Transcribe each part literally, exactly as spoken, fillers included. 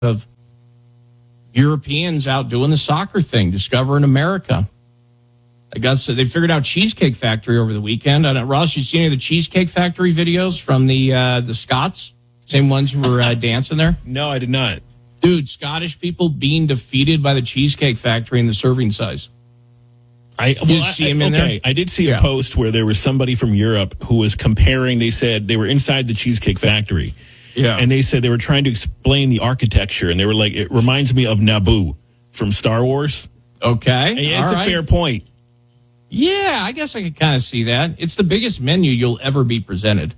of Europeans out doing the soccer thing, discovering America. I guess they figured out Cheesecake Factory over the weekend. I don't, Ross, you see any of the Cheesecake Factory videos from the uh, the Scots? Same ones who were uh, dancing there? No, I did not. Dude, Scottish people being defeated by the Cheesecake Factory in the serving size. I well, you see him I, in okay. there? I did see Yeah. a post where there was somebody from Europe who was comparing. They said they were inside the Cheesecake Factory. Yeah. And they said they were trying to explain the architecture. And they were like, it reminds me of Naboo from Star Wars. Okay. And it's All a right. fair point. Yeah, I guess I could kind of see that. It's the biggest menu you'll ever be presented.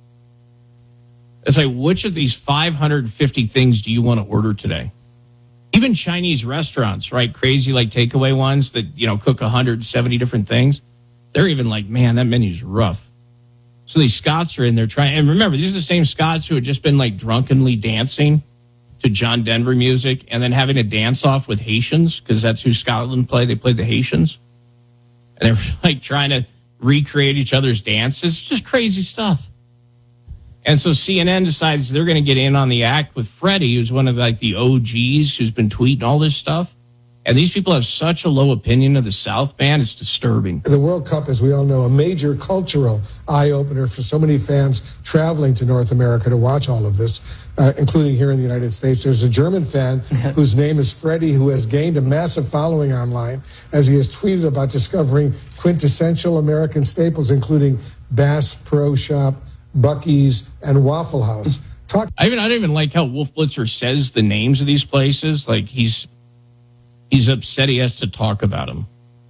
It's like, which of these five hundred fifty things do you want to order today? Even Chinese restaurants, right? Crazy, like takeaway ones that, you know, cook one hundred seventy different things. They're even like, man, that menu's rough. So these Scots are in there trying. And remember, these are the same Scots who had just been like drunkenly dancing to John Denver music and then having a dance off with Haitians, because that's who Scotland play. They played the Haitians. And they were like trying to recreate each other's dances. It's just crazy stuff. And so C N N decides they're going to get in on the act with Freddie, who's one of like the O Gs who's been tweeting all this stuff. And these people have such a low opinion of the South, man. It's disturbing. The World Cup, as we all know, a major cultural eye-opener for so many fans traveling to North America to watch all of this, uh, including here in the United States. There's a German fan whose name is Freddie, who has gained a massive following online as he has tweeted about discovering quintessential American staples, including Bass Pro Shop, Buc-ee's, and Waffle House. Talk. I even I don't even like how Wolf Blitzer says the names of these places. Like he's he's upset he has to talk about them.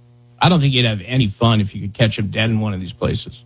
I don't think you'd have any fun if you could catch him dead in one of these places.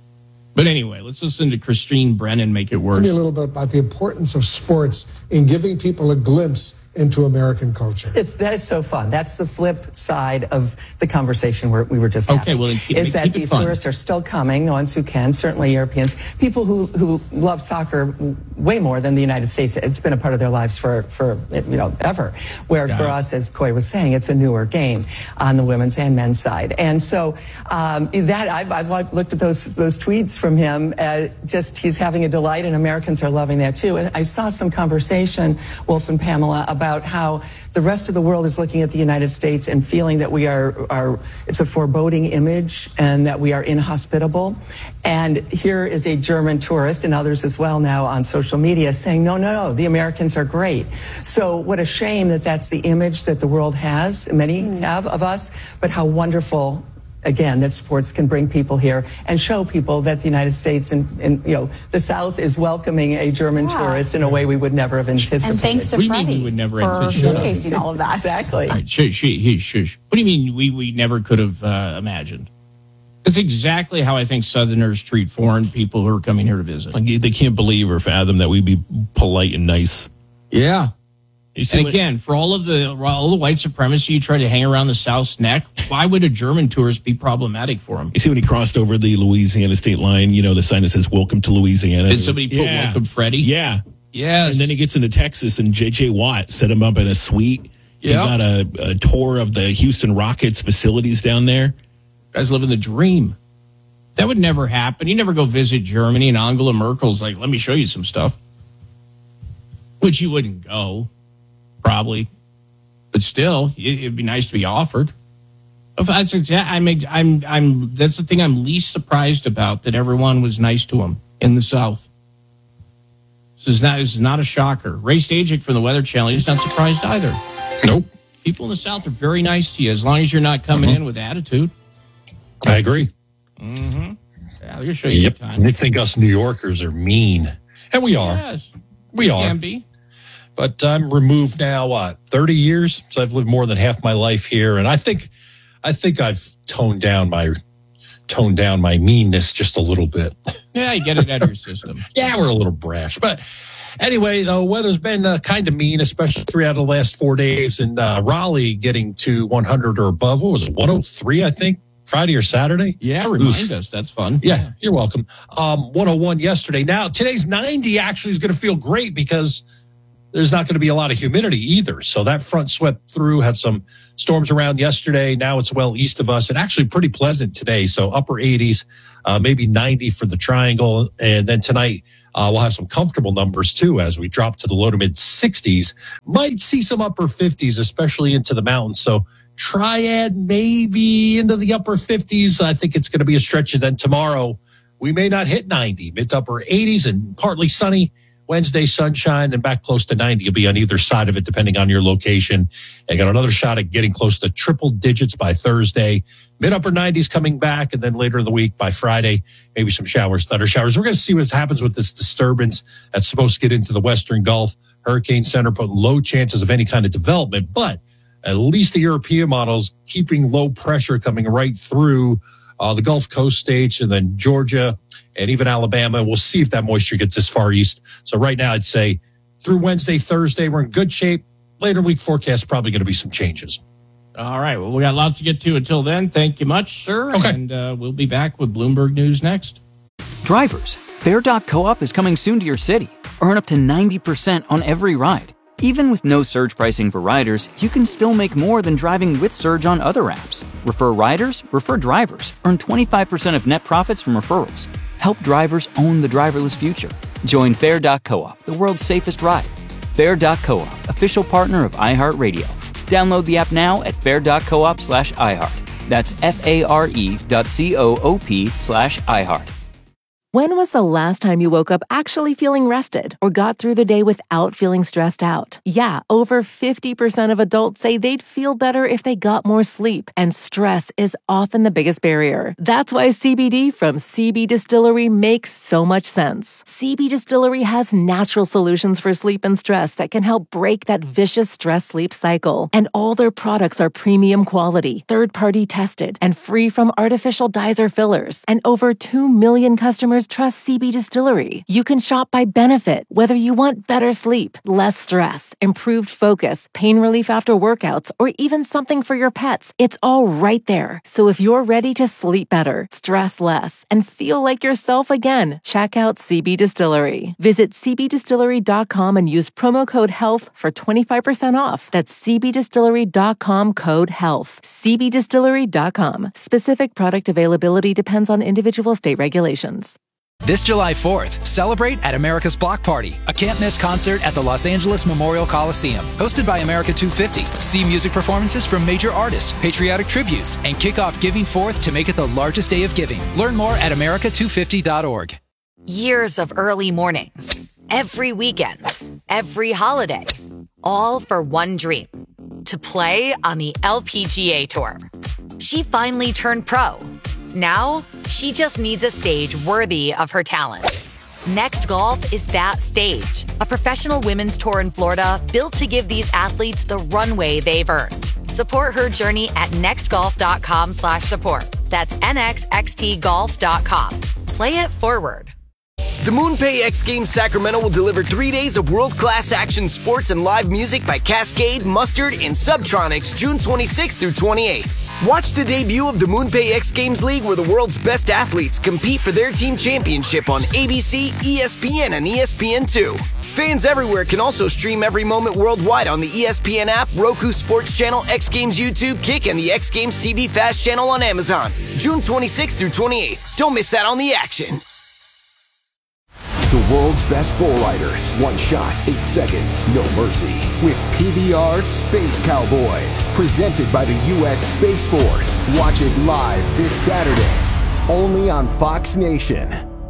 But anyway, let's listen to Christine Brennan make it worse. Tell me a little bit about the importance of sports in giving people a glimpse into American culture. It's, that is so fun. That's the flip side of the conversation where we were just having. Okay, well, then keep, is that keep it these fun. tourists are still coming, the ones who can, certainly Europeans, people who, who love soccer way more than the United States. It's been a part of their lives for, for you know, ever. Where Yeah. for us, as Coy was saying, it's a newer game on the women's and men's side. And so um, that I've, I've looked at those those tweets from him. Uh, just he's having a delight, and Americans are loving that too. And I saw some conversation, Wolf and Pamela, about how the rest of the world is looking at the United States and feeling that we are, are it's a foreboding image and that we are inhospitable. And here is a German tourist and others as well now on social media saying, no, no, no, the Americans are great. So what a shame that that's the image that the world has, many mm. have of us, but how wonderful, again, that sports can bring people here and show people that the United States and, and you know, the South is welcoming a German Yeah. tourist in a way we would never have anticipated. And thanks to What do you mean Freddie we would never for anticipate? showcasing all of that. Exactly. All right, shush, shush, shush. What do you mean we, we never could have uh, imagined? It's exactly how I think Southerners treat foreign people who are coming here to visit. Like they can't believe or fathom that we'd be polite and nice. Yeah. You see And what- again, for all of the all the white supremacy you try to hang around the South's neck, why would a German tourist be problematic for him? You see when he crossed over the Louisiana state line, you know, the sign that says "Welcome to Louisiana." Did somebody put Yeah. Welcome Freddie? Yeah. Yes. And then he gets into Texas, and J J. Watt set him up in a suite. He Yep. got a, a tour of the Houston Rockets facilities down there. Guys living the dream. That would never happen. You never go visit Germany and Angela Merkel's like, let me show you some stuff. Which you wouldn't go, probably. But still, it, it'd be nice to be offered. If That's exa- I'm, I'm, I'm, that's the thing I'm least surprised about, that everyone was nice to him in the South. This is not, this is not a shocker. Ray Stajic from the Weather Channel, he's not surprised either. Nope. People in the South are very nice to you as long as you're not coming Mhm. in with attitude. I agree. Mm-hmm. Yeah, they'll show you Yep. a good And time. they think us New Yorkers are mean. And we are. Yes, We are. can be. But I'm removed now, what, thirty years? So I've lived more than half my life here. And I think I think I've toned down my toned down my meanness just a little bit. Yeah, you get it out of your system. Yeah, we're a little brash. But anyway, the weather's been uh, kind of mean, especially three out of the last four days. And uh, Raleigh getting to one hundred or above. What was it, one oh three, I think, Friday or Saturday? Yeah, remind us. That's fun. Yeah, you're welcome. Um, one oh one yesterday. Now, today's ninety actually is going to feel great because there's not going to be a lot of humidity either. So that front swept through, had some storms around yesterday. Now it's well east of us and actually pretty pleasant today. So upper eighties, uh, maybe ninety for the triangle. And then tonight, uh, we'll have some comfortable numbers too as we drop to the low to mid sixties. Might see some upper fifties, especially into the mountains. So Triad maybe into the upper fifties. I think it's going to be a stretch. And then tomorrow, we may not hit ninety, mid to upper eighties and partly sunny. Wednesday, sunshine, and back close to ninety. You'll be on either side of it, depending on your location. And got another shot at getting close to triple digits by Thursday. Mid-upper nineties coming back, and then later in the week, by Friday, maybe some showers, thunder showers. We're going to see what happens with this disturbance that's supposed to get into the Western Gulf. Hurricane Center put low chances of any kind of development, but at least the European models keeping low pressure coming right through uh, the Gulf Coast states and then Georgia and even Alabama. We'll see if that moisture gets this far east. So right now, I'd say through Wednesday, Thursday, we're in good shape. Later in the week forecast, probably going to be some changes. All right. Well, we got lots to get to until then. Thank you much, sir. Okay. And uh, we'll be back with Bloomberg News next. Drivers, Fair dot co-op is coming soon to your city. Earn up to ninety percent on every ride. Even with no surge pricing for riders, you can still make more than driving with Surge on other apps. Refer riders, refer drivers. Earn twenty-five percent of net profits from referrals. Help drivers own the driverless future. Join Fair dot co-op, the world's safest ride. Fair dot co-op, official partner of iHeartRadio. Download the app now at fair dot coop slash iHeart. That's F-A-R-E dot C-O-O-P slash iHeart. When was the last time you woke up actually feeling rested or got through the day without feeling stressed out? Yeah, over fifty percent of adults say they'd feel better if they got more sleep, and stress is often the biggest barrier. That's why C B D from C B Distillery makes so much sense. C B Distillery has natural solutions for sleep and stress that can help break that vicious stress-sleep cycle. And all their products are premium quality, third-party tested, and free from artificial dyes or fillers. And over two million customers trust C B Distillery. You can shop by benefit, whether you want better sleep, less stress, improved focus, pain relief after workouts, or even something for your pets. It's all right there. So if you're ready to sleep better, stress less, and feel like yourself again, check out C B Distillery. Visit c b distillery dot com and use promo code HEALTH for twenty-five percent off. That's c b distillery dot com code HEALTH. c b distillery dot com. Specific product availability depends on individual state regulations. This July fourth, celebrate at America's Block Party, a can't-miss concert at the Los Angeles Memorial Coliseum. Hosted by America two fifty, see music performances from major artists, patriotic tributes, and kick off Giving Fourth to make it the largest day of giving. Learn more at america two fifty dot org. Years of early mornings, every weekend, every holiday, all for one dream, to play on the L P G A Tour. She finally turned pro. Now, she just needs a stage worthy of her talent. Next Golf is that stage. A professional women's tour in Florida built to give these athletes the runway they've earned. Support her journey at nextgolf.com slash support. That's N X X T golf dot com. Play it forward. The MoonPay X Games Sacramento will deliver three days of world-class action sports and live music by Cascade, Mustard, and Subtronics June twenty-sixth through twenty-eighth. Watch the debut of the MoonPay X Games League, where the world's best athletes compete for their team championship on A B C, E S P N, and E S P N two. Fans everywhere can also stream every moment worldwide on the E S P N app, Roku Sports Channel, X Games YouTube, Kick, and the X Games T V Fast Channel on Amazon. June twenty-sixth through twenty-eighth. Don't miss out on the action. The world's best bull riders. One shot, eight seconds, no mercy. With P B R Space Cowboys. Presented by the U S Space Force. Watch it live this Saturday. Only on Fox Nation.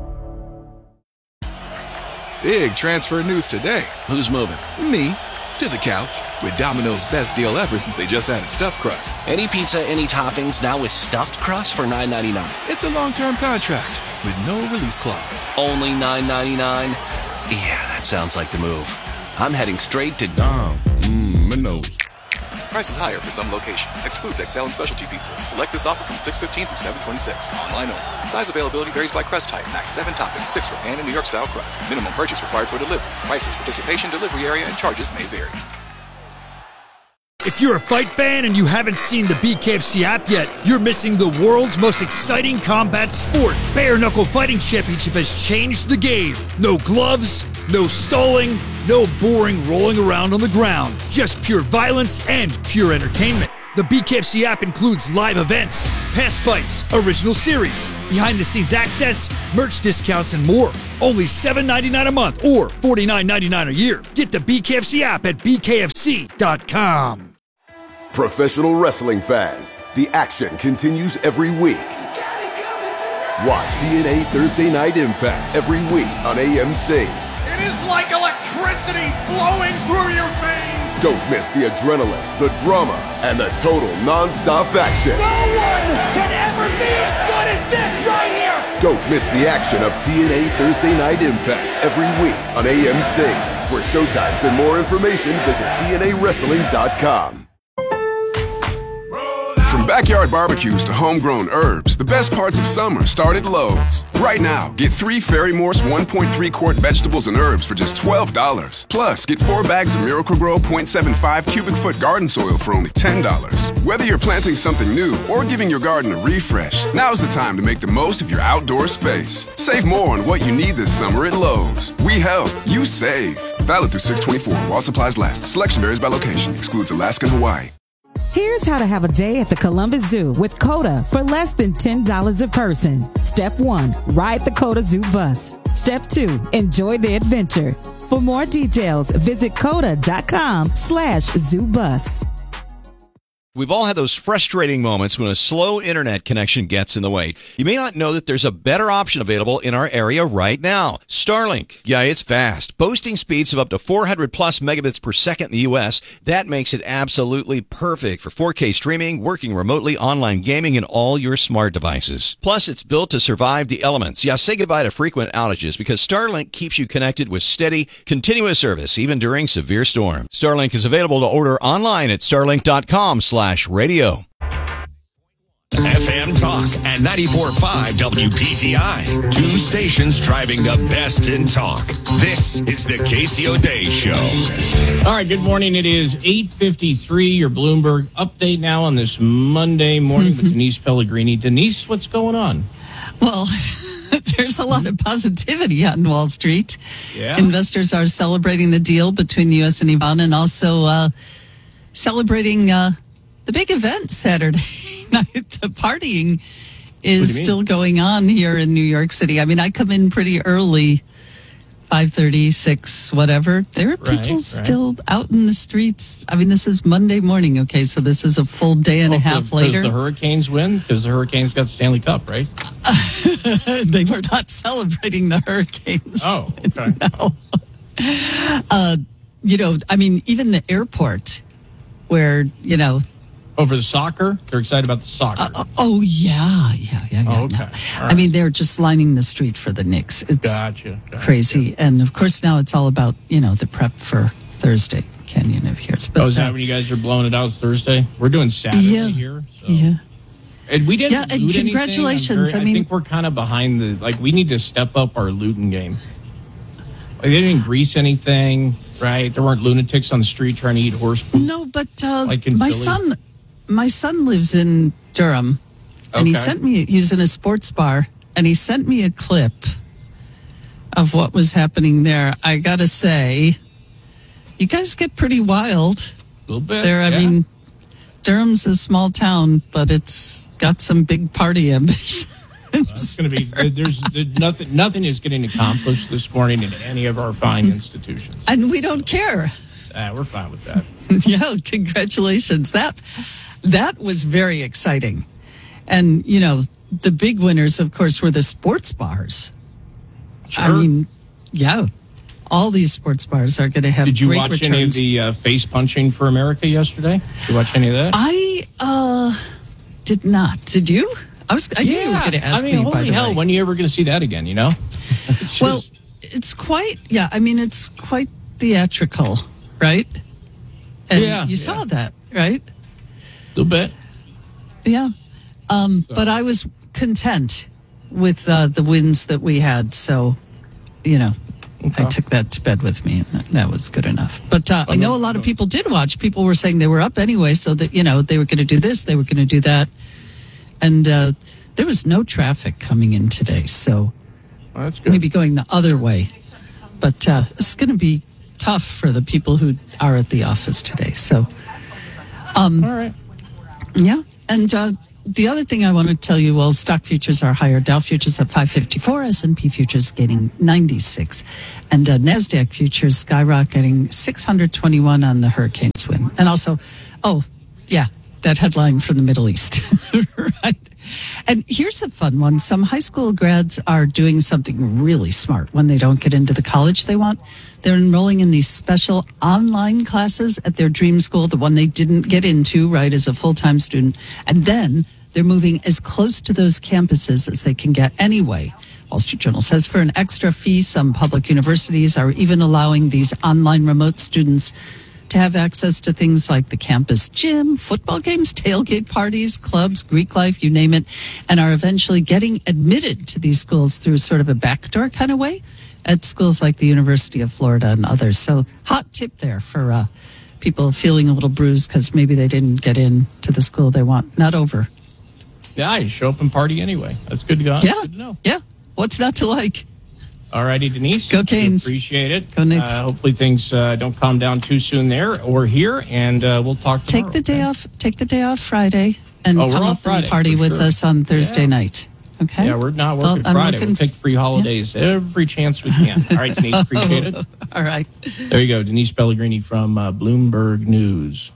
Big transfer news today. Who's moving? Me. To the couch. With Domino's best deal ever since they just added stuffed crust. Any pizza, any toppings, now with stuffed crust for nine ninety-nine. It's a long-term contract with no release clause. Only nine ninety-nine? Yeah, that sounds like the move. I'm heading straight to Dom. Mmm, Minos. Prices higher for some locations. Excludes X L and specialty pizzas. Select this offer from six fifteen through seven twenty-six. Online only. Size availability varies by crust type. Max seven toppings, six for pan and New York style crust. Minimum purchase required for delivery. Prices, participation, delivery area, and charges may vary. If you're a fight fan and you haven't seen the B K F C app yet, you're missing the world's most exciting combat sport. Bare Knuckle Fighting Championship has changed the game. No gloves, no stalling, no boring rolling around on the ground. Just pure violence and pure entertainment. The B K F C app includes live events, past fights, original series, behind-the-scenes access, merch discounts, and more. Only seven dollars and ninety-nine cents a month or forty-nine dollars and ninety-nine cents a year. Get the B K F C app at B K F C dot com. Professional wrestling fans, the action continues every week. Watch T N A Thursday Night Impact every week on A M C. It is like electricity flowing through your veins. Don't miss the adrenaline, the drama, and the total non-stop action. No one can ever be as good as this right here. Don't miss the action of T N A Thursday Night Impact every week on A M C. For showtimes and more information, visit T N A wrestling dot com. From backyard barbecues to homegrown herbs, the best parts of summer start at Lowe's. Right now, get three Fairy Morse one point three quart vegetables and herbs for just twelve dollars. Plus, get four bags of Miracle-Gro point seven five cubic foot garden soil for only ten dollars. Whether you're planting something new or giving your garden a refresh, now's the time to make the most of your outdoor space. Save more on what you need this summer at Lowe's. We help, you save. Valid through six twenty-four while supplies last. Selection varies by location. Excludes Alaska and Hawaii. Here's how to have a day at the Columbus Zoo with COTA for less than ten dollars a person. Step one, ride the COTA Zoo bus. Step two, enjoy the adventure. For more details, visit COTA.com slash zoo bus. We've all had those frustrating moments when a slow internet connection gets in the way. You may not know that there's a better option available in our area right now. Starlink. Yeah, it's fast. Boasting speeds of up to four hundred plus megabits per second in the U S. That makes it absolutely perfect for four K streaming, working remotely, online gaming, and all your smart devices. Plus, it's built to survive the elements. Yeah, say goodbye to frequent outages because Starlink keeps you connected with steady, continuous service, even during severe storms. Starlink is available to order online at starlink.com slash radio. F M Talk at ninety-four point five W P T I. Two stations driving the best in talk. This is the Casey O'Day Show. All right, good morning. It is eight fifty-three. Your Bloomberg update now on this Monday morning with Denise Pellegrini. Denise, what's going on? Well, there's a lot of positivity on Wall Street. Yeah. Investors are celebrating the deal between the U S and Iran and also uh, celebrating uh, the big event Saturday night. The partying is still going on here in New York City. I mean, I come in pretty early, five thirty, six, whatever. There are people Right, right. still out in the streets. I mean, this is Monday morning, okay? So this is a full day and a half Does later. the Hurricanes win? Because the Hurricanes got the Stanley Cup, right? They were not celebrating the Hurricanes. Oh, okay. No. Uh, you know, I mean, even the airport where, you know, Over the soccer? They're excited about the soccer. Uh, oh, yeah, yeah, yeah. yeah Oh, okay. no. All I right. mean, they're just lining the street for the Knicks. It's Gotcha, gotcha. crazy. And, of course, now it's all about, you know, the prep for Thursday, Canyon of Years. But, oh, is that uh, when you guys are blowing it out? It's Thursday? We're doing Saturday Yeah. here. So. Yeah. And we didn't Yeah, and loot anything. I'm congratulations. very- I mean- I think we're kind of behind the, like, we need to step up our looting game. Like, they didn't grease anything, right? There weren't lunatics on the street trying to eat horse poop. No, but uh, Like in my Philly? son, my son lives in Durham, and he Okay. sent me. He was in a sports bar, and he sent me a clip of what was happening there. I gotta say, you guys get pretty wild. A little bit. There, I yeah. mean, Durham's a small town, but it's got some big party ambition. It's going to be, there's there- nothing, nothing is getting accomplished this morning in any of our fine institutions. And we don't care. Ah, we're fine with that. Yeah, congratulations. That that was very exciting. And, you know, the big winners, of course, were the sports bars. I Sure. mean, yeah, all these sports bars are going to have Did you great watch returns. any of the uh, face punching for America yesterday? Did you watch any of that? I uh, did not. Did you? I was. I knew you were going to ask I mean, me, holy by the hell, way. when are you ever going to see that again, you know? It's Well, just- it's quite, yeah, I mean, it's quite theatrical, right? And Yeah, you yeah. saw that, right? a little bit. Yeah. Um, But I was content with uh, the wins that we had. So, you know, I took that to bed with me, and that, that was good enough. But uh, I know a lot of people did watch. People were saying they were up anyway, so that, you know, they were going to do this, they were going to do that. And uh, there was no traffic coming in today, so well, that's good. Maybe going the other way. But uh, it's going to be tough for the people who are at the office today. So, um, all right. Yeah. And uh, the other thing I want to tell you, well, stock futures are higher. Dow futures at five fifty-four, S and P futures gaining ninety-six. And uh, NASDAQ futures skyrocketing six hundred twenty-one on the Hurricanes win. And also, oh, yeah, that headline from the Middle East. Right. And here's a fun one. Some high school grads are doing something really smart when they don't get into the college they want. They're enrolling in these special online classes at their dream school, the one they didn't get into, right, as a full-time student. And then they're moving as close to those campuses as they can get anyway. Wall Street Journal says for an extra fee, some public universities are even allowing these online remote students to have access to things like the campus gym, football games, tailgate parties, clubs, Greek life, you name it, and are eventually getting admitted to these schools through sort of a backdoor kind of way at schools like the University of Florida and others. So hot tip there for uh, people feeling a little bruised because maybe they didn't get in to the school they want. Not over. Yeah, you show up and party anyway. That's good to go. Yeah, good to know. Yeah. What's not to like? All righty, Denise. Go Canes. Appreciate it. Go Knicks. Uh, hopefully things uh, don't calm down too soon there or here, and uh, we'll talk tomorrow. Take the day okay? off. Take the day off Friday and oh, come up Friday, and party with sure. us on Thursday yeah. night. Okay. Yeah, we're not working well, Friday. Looking... We'll take free holidays yeah. every chance we can. All right, Denise. Appreciate it. All right. There you go, Denise Pellegrini from uh, Bloomberg News.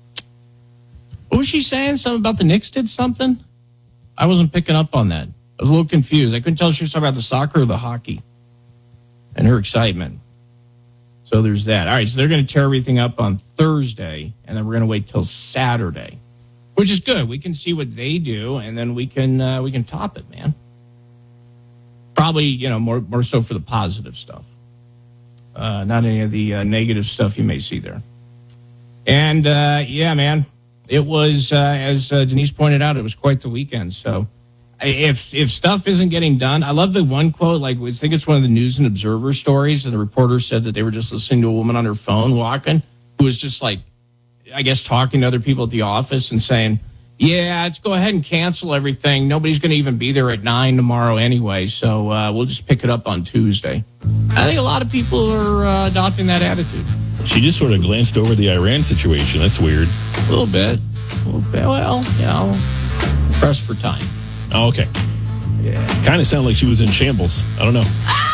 What was she saying? Something about the Knicks did something? I wasn't picking up on that. I was a little confused. I couldn't tell if she was talking about the soccer or the hockey and her excitement. So there's that. All right, so they're going to tear everything up on Thursday, and then we're going to wait till Saturday, which is good. We can see what they do, and then we can uh, we can top it, man. Probably, you know, more more so for the positive stuff, uh, not any of the uh, negative stuff you may see there. And uh, yeah, man, it was uh, as uh, Denise pointed out, it was quite the weekend. So. If if stuff isn't getting done, I love the one quote, like I think it's one of the News and Observer stories, and the reporter said that they were just listening to a woman on her phone walking who was just like, I guess, talking to other people at the office and saying, yeah, let's go ahead and cancel everything. Nobody's going to even be there at nine tomorrow anyway, so uh, we'll just pick it up on Tuesday. I think a lot of people are uh, adopting that attitude. She just sort of glanced over the Iran situation. That's weird. A little bit. A little bit. Well, you know, pressed for time. Oh, okay. Yeah. Kind of sounded like she was in shambles. I don't know.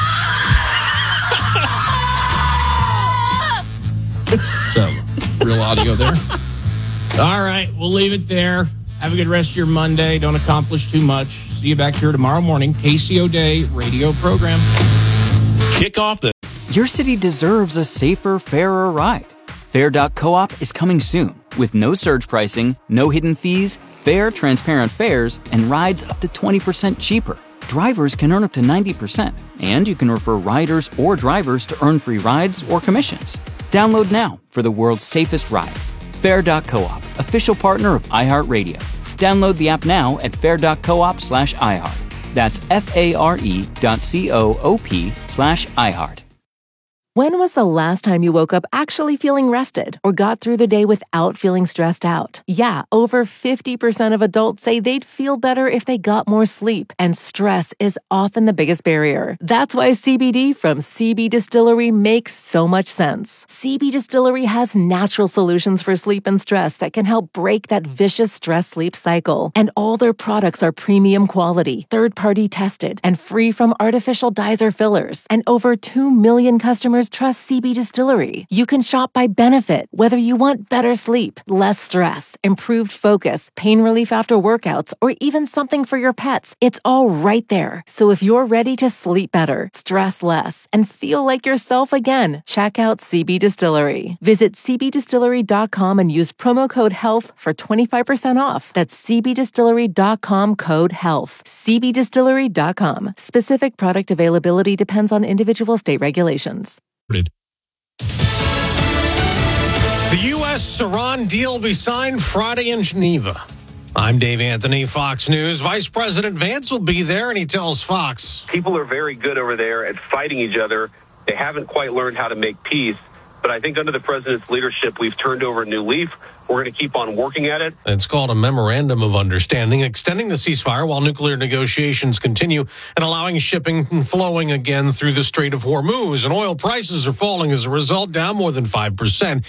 So, real audio there. All right, we'll leave it there. Have a good rest of your Monday. Don't accomplish too much. See you back here tomorrow morning. K C O Day radio program. Kick off the... Your city deserves a safer, fairer ride. Fair dot coop is coming soon with no surge pricing, no hidden fees, fair, transparent fares, and rides up to twenty percent cheaper. Drivers can earn up to ninety percent, and you can refer riders or drivers to earn free rides or commissions. Download now for the world's safest ride. Fair dot coop, official partner of iHeartRadio. Download the app now at fair dot coop slash iHeart. That's F-A-R-E dot C-O-O-P slash iHeart. When was the last time you woke up actually feeling rested or got through the day without feeling stressed out? Yeah, over fifty percent of adults say they'd feel better if they got more sleep, and stress is often the biggest barrier. That's why C B D from C B Distillery makes so much sense. C B Distillery has natural solutions for sleep and stress that can help break that vicious stress-sleep cycle. And all their products are premium quality, third-party tested, and free from artificial dyes or fillers. And over two million customers trust C B Distillery. You can shop by benefit, whether you want better sleep, less stress, improved focus, pain relief after workouts, or even something for your pets. It's all right there. So if you're ready to sleep better, stress less, and feel like yourself again, check out C B Distillery. Visit c b distillery dot com and use promo code HEALTH for twenty-five percent off. That's c b distillery dot com code HEALTH. c b distillery dot com. Specific product availability depends on individual state regulations. The U S-Iran deal will be signed Friday in Geneva. I'm Dave Anthony, Fox News. Vice President Vance will be there, and he tells Fox. People are very good over there at fighting each other They haven't quite learned how to make peace. But I think under the president's leadership, we've turned over a new leaf. We're going to keep on working at it. It's called a memorandum of understanding, extending the ceasefire while nuclear negotiations continue and allowing shipping and flowing again through the Strait of Hormuz. And oil prices are falling as a result, down more than five percent.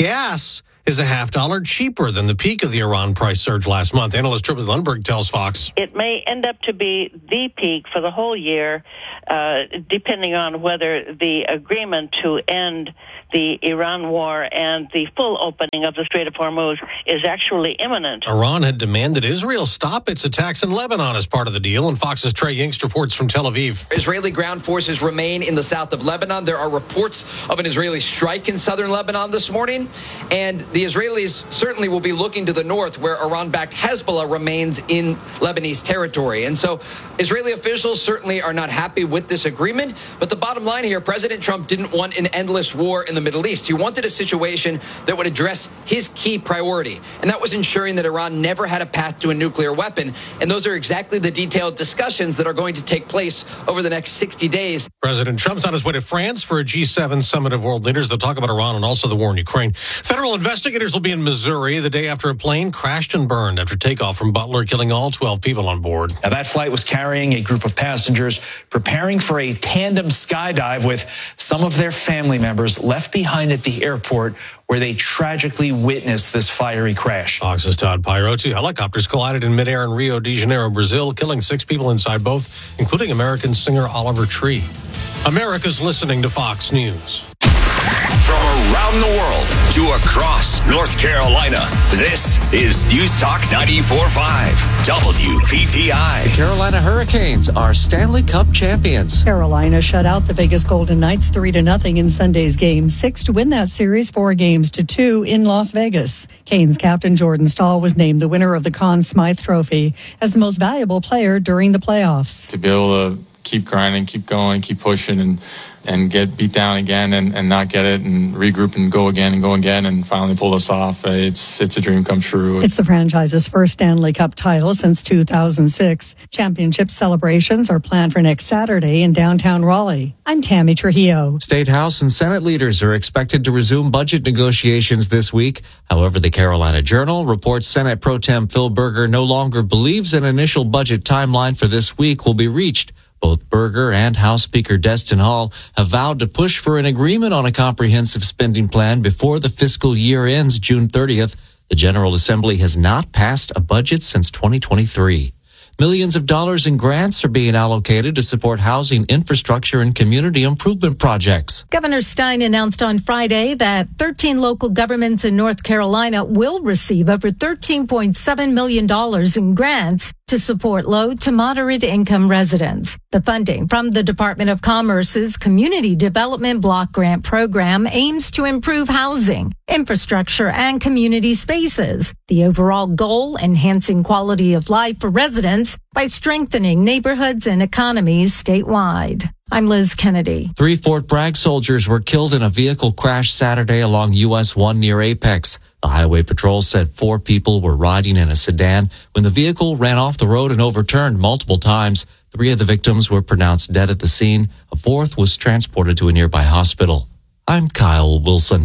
Gas is a half dollar cheaper than the peak of the Iran price surge last month. Analyst Trippett Lundberg tells Fox. It may end up to be the peak for the whole year, uh, depending on whether the agreement to end the Iran war and the full opening of the Strait of Hormuz is actually imminent. Iran had demanded Israel stop its attacks in Lebanon as part of the deal, and Fox's Trey Yingst reports from Tel Aviv. Israeli ground forces remain in the south of Lebanon. There are reports of an Israeli strike in southern Lebanon this morning, and the Israelis certainly will be looking to the north, where Iran-backed Hezbollah remains in Lebanese territory. And so Israeli officials certainly are not happy with this agreement, but the bottom line here, President Trump didn't want an endless war in the Middle East. He wanted a situation that would address his key priority, and that was ensuring that Iran never had a path to a nuclear weapon. And those are exactly the detailed discussions that are going to take place over the next sixty days. President Trump's on his way to France for a G seven summit of world leaders. They'll talk about Iran and also the war in Ukraine. Federal investigators will be in Missouri the day after a plane crashed and burned after takeoff from Butler, killing all twelve people on board. Now, that flight was carrying a group of passengers preparing for a tandem skydive with some of their family members left behind at the airport, where they tragically witnessed this fiery crash. Fox's Todd Pyro. Two helicopters collided in midair in Rio de Janeiro, Brazil, killing six people inside both, including American singer Oliver Tree. America's listening to Fox News. From around the world to across North Carolina, this is News Talk ninety-four point five W P T I. The Carolina Hurricanes are Stanley Cup champions. Carolina shut out the Vegas Golden Knights three to nothing in Sunday's game six to win that series four games to two in Las Vegas. Canes captain Jordan Stahl was named the winner of the Conn Smythe Trophy as the most valuable player during the playoffs. To be able to keep grinding, keep going, keep pushing, and and get beat down again and, and not get it and regroup and go again and go again and finally pull us off. It's it's a dream come true. It's the franchise's first Stanley Cup title since two thousand six. Championship celebrations are planned for next Saturday in downtown Raleigh. I'm Tammy Trujillo. State House and Senate leaders are expected to resume budget negotiations this week. However, the Carolina Journal reports Senate Pro Tem Phil Berger no longer believes an initial budget timeline for this week will be reached. Both Berger and House Speaker Destin Hall have vowed to push for an agreement on a comprehensive spending plan before the fiscal year ends June thirtieth. The General Assembly has not passed a budget since twenty twenty-three. Millions of dollars in grants are being allocated to support housing, infrastructure, and community improvement projects. Governor Stein announced on Friday that thirteen local governments in North Carolina will receive over thirteen point seven million dollars in grants to support low to moderate income residents. The funding from the Department of Commerce's Community Development Block Grant Program aims to improve housing, infrastructure, and community spaces. The overall goal, enhancing quality of life for residents by strengthening neighborhoods and economies statewide. I'm Liz Kennedy. Three Fort Bragg soldiers were killed in a vehicle crash Saturday along U S one near Apex. The Highway Patrol said four people were riding in a sedan when the vehicle ran off the road and overturned multiple times. Three of the victims were pronounced dead at the scene. A fourth was transported to a nearby hospital. I'm Kyle Wilson.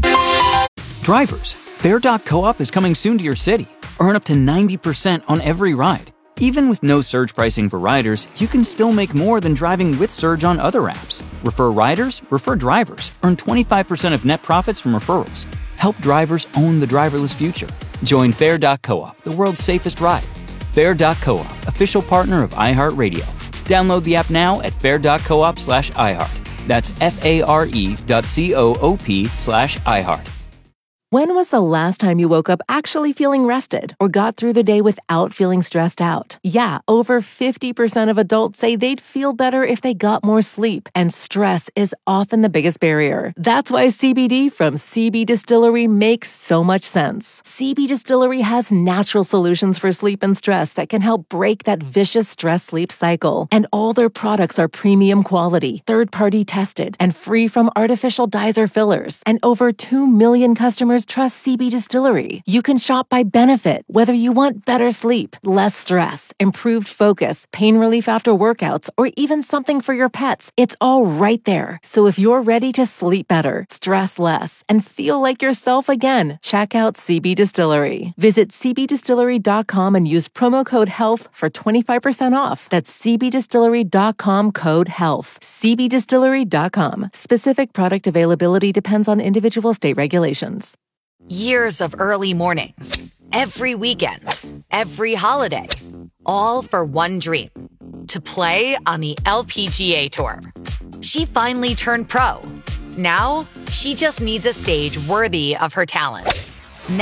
Drivers, Fair dot co-op is coming soon to your city. Earn up to ninety percent on every ride. Even with no surge pricing for riders, you can still make more than driving with Surge on other apps. Refer riders, refer drivers. Earn twenty-five percent of net profits from referrals. Help drivers own the driverless future. Join Fair dot co-op, the world's safest ride. Fair dot co-op, official partner of iHeartRadio. Download the app now at fair dot coop slash iHeart. That's F-A-R-E dot C-O-O-P slash iHeart. When was the last time you woke up actually feeling rested or got through the day without feeling stressed out? Yeah, over fifty percent of adults say they'd feel better if they got more sleep, and stress is often the biggest barrier. That's why C B D from C B Distillery makes so much sense. C B Distillery has natural solutions for sleep and stress that can help break that vicious stress-sleep cycle. And all their products are premium quality, third-party tested, and free from artificial dyes or fillers. And over two million customers customers trust C B Distillery. You can shop by benefit, whether you want better sleep, less stress, improved focus, pain relief after workouts, or even something for your pets. It's all right there. So if you're ready to sleep better, stress less, and feel like yourself again, check out C B Distillery. Visit c b distillery dot com and use promo code HEALTH for twenty-five percent off. That's c b distillery dot com code HEALTH. c b distillery dot com. Specific product availability depends on individual state regulations. Years of early mornings, every weekend, every holiday, all for one dream, to play on the L P G A Tour. She finally turned pro. Now, she just needs a stage worthy of her talent.